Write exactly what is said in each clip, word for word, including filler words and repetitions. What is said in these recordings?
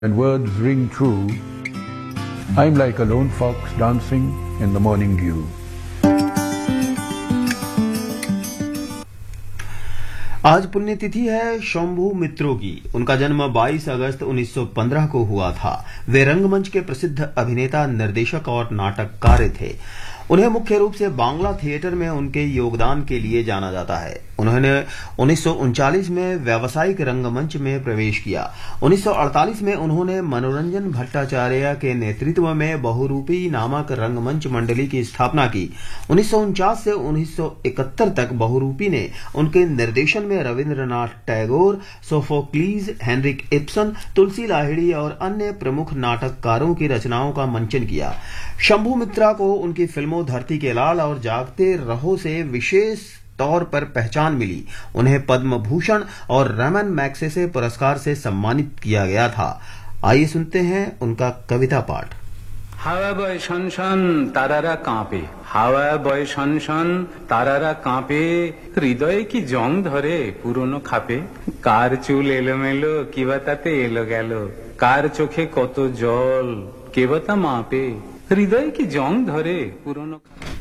And words ring true. I'm like a lone fox dancing in the morning dew. आज पुण्यतिथि है शंभू मित्रों की। उनका जन्म बाईस अगस्त उन्नीस सौ पंद्रह को हुआ था। वे रंगमंच के प्रसिद्ध अभिनेता, निर्देशक और नाटककार थे। उन्हें मुख्य रूप से बांग्ला थिएटर में उनके योगदान के लिए जाना जाता है। उन्होंने उन्नीस सौ उनचालीस में व्यावसायिक रंगमंच में प्रवेश किया। उन्नीस सौ अड़तालीस में उन्होंने मनोरंजन भट्टाचार्य के नेतृत्व में बहुरूपी नामक रंगमंच मंडली की स्थापना की। उन्नीस सौ उनचास से उन्नीस सौ इकहत्तर तक बहुरूपी ने उनके निर्देशन में रविंद्रनाथ टैगोर, सोफोक्लीज, हेनरिक इब्सन, तुलसी लाहिड़ी और अन्य प्रमुख नाटककारों की रचनाओं का मंचन किया। शंभू मित्रा को उनकी फिल्मों धरती के लाल और जागते रहो से विशेष तौर पर पहचान मिली। उन्हें पद्म भूषण और रमन मैग्सेसे पुरस्कार से सम्मानित किया गया था। आइए सुनते हैं उनका कविता पाठ। হাওয়া বয় শন শন তারারা কাঁপে, হাওয়া বয় শন শন তারারা কাঁপে, হৃদয়ে কি জং ধরে পুরনো খাপে, কার চুল এলোমেলো কিবা তাতে এলো গেল, কার চোখে কত জল কেবা তা মাপে, হৃদয়ে কি জং ধরে পুরনো।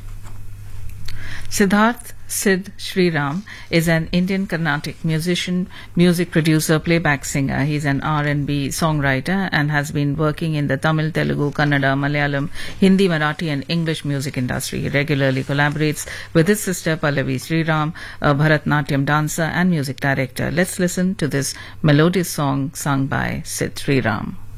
Siddharth Sid Sriram is an Indian Carnatic musician, music producer, playback singer. He's an R and B songwriter and has been working in the Tamil, Telugu, Kannada, Malayalam, Hindi, Marathi and English music industry. He regularly collaborates with his sister Pallavi Sriram, a Bharatnatyam dancer and music director. Let's listen to this melodious song sung by Sid Sriram.